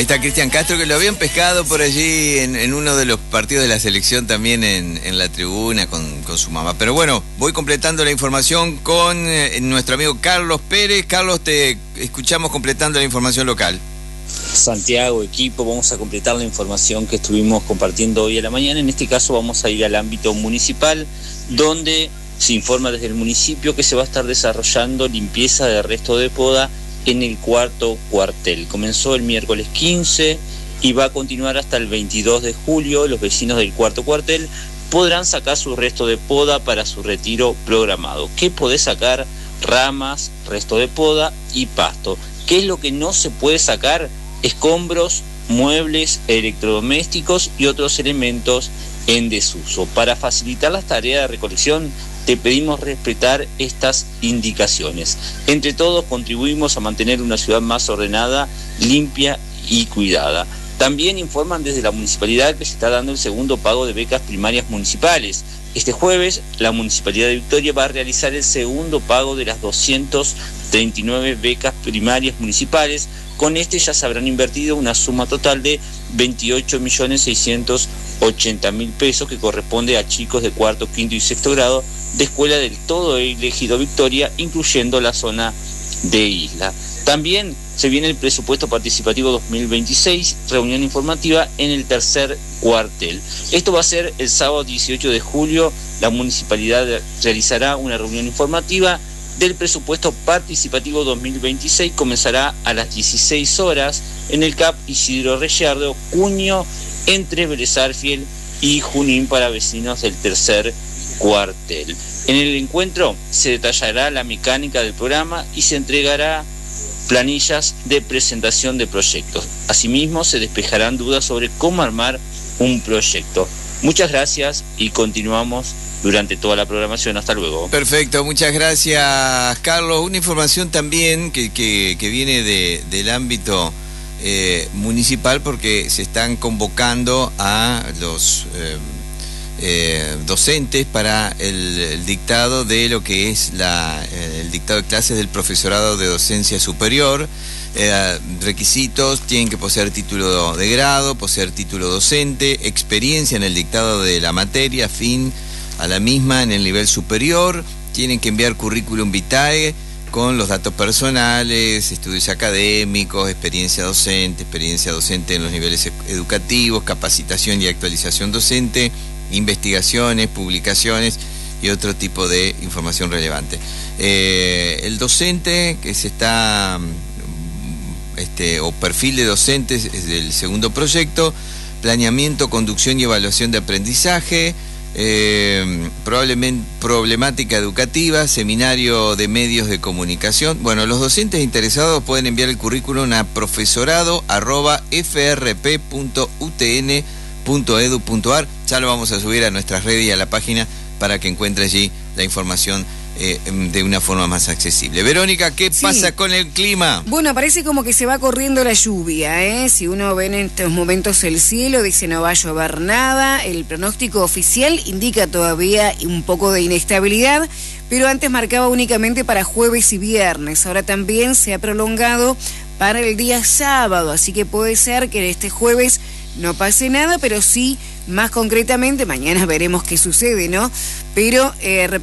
Ahí está Cristian Castro, que lo habían pescado por allí en uno de los partidos de la selección también en la tribuna con su mamá. Pero bueno, voy completando la información con nuestro amigo Carlos Pérez. Carlos, te escuchamos completando la información local. Santiago, equipo, vamos a completar la información que estuvimos compartiendo hoy a la mañana. En este caso vamos a ir al ámbito municipal, donde se informa desde el municipio que se va a estar desarrollando limpieza de resto de poda en el cuarto cuartel. Comenzó el miércoles 15 y va a continuar hasta el 22 de julio. Los vecinos del cuarto cuartel podrán sacar su resto de poda para su retiro programado. ¿Qué podés sacar? Ramas, resto de poda y pasto. ¿Qué es lo que no se puede sacar? Escombros, muebles, electrodomésticos y otros elementos en desuso. Para facilitar las tareas de recolección, te pedimos respetar estas indicaciones. Entre todos contribuimos a mantener una ciudad más ordenada, limpia y cuidada. También informan desde la municipalidad que se está dando el segundo pago de becas primarias municipales. Este jueves, la Municipalidad de Victoria va a realizar el segundo pago de las 239 becas primarias municipales. Con este ya se habrán invertido una suma total de 28.680.000 pesos, que corresponde a chicos de cuarto, quinto y sexto grado de escuela del todo elegido Victoria, incluyendo la zona de Isla. También se viene el presupuesto participativo 2026, reunión informativa en el tercer cuartel. Esto va a ser el sábado 18 de julio. La municipalidad realizará una reunión informativa del presupuesto participativo 2026. Comenzará a las 16 horas en el CAP Isidro Reyardo, Cuño, entre Vélez Arfiel y Junín, para vecinos del tercer cuartel. En el encuentro se detallará la mecánica del programa y se entregará planillas de presentación de proyectos. Asimismo, se despejarán dudas sobre cómo armar un proyecto. Muchas gracias y continuamos durante toda la programación. Hasta luego. Perfecto, muchas gracias, Carlos. Una información también que viene del ámbito municipal, porque se están convocando a los docentes para el dictado de lo que es el dictado de clases del profesorado de docencia superior. Requisitos: tienen que poseer título de grado, poseer título docente, experiencia en el dictado de la materia, afín a la misma en el nivel superior. Tienen que enviar currículum vitae con los datos personales, estudios académicos, experiencia docente en los niveles educativos, capacitación y actualización docente, investigaciones, publicaciones y otro tipo de información relevante. El docente que se está, o perfil de docentes, es del segundo proyecto: planeamiento, conducción y evaluación de aprendizaje, probablemente problemática educativa, seminario de medios de comunicación. Bueno, los docentes interesados pueden enviar el currículum a profesorado@frp.utn.edu.ar. Ya lo vamos a subir a nuestras redes y a la página para que encuentre allí la información de una forma más accesible. Verónica, ¿qué pasa con el clima? Bueno, parece como que se va corriendo la lluvia, ¿eh? Si uno ve en estos momentos el cielo, dice no va a llover nada. El pronóstico oficial indica todavía un poco de inestabilidad, pero antes marcaba únicamente para jueves y viernes. Ahora también se ha prolongado para el día sábado, así que puede ser que este jueves no pase nada, pero sí, más concretamente, mañana veremos qué sucede, ¿no? Pero